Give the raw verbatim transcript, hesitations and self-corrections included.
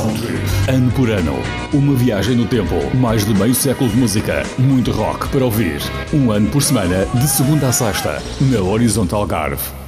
Ano por ano, uma viagem no tempo, mais de meio século de música, muito rock para ouvir. Um ano por semana, de segunda a sexta, na Horizonte Algarve.